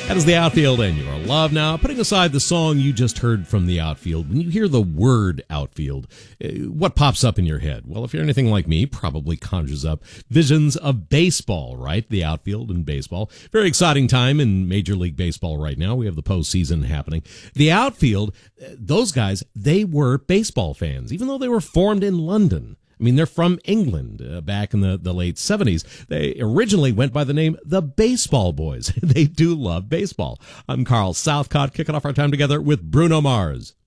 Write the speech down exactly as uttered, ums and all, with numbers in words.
That is the outfield and your love. Now, putting aside the song you just heard from the outfield, when you hear the word outfield, uh, what pops up in your head? Well, if you're anything like me, probably conjures up visions of baseball, right? The outfield and baseball. Very exciting time in Major League Baseball right now. We have the postseason happening. The outfield, uh, those guys, they were baseball fans, even though they were formed in London. I mean, they're from England uh, back in the, the late seventies. They originally went by the name the Baseball Boys. They do love baseball. I'm Carl Southcott, kicking off our time together with Bruno Mars.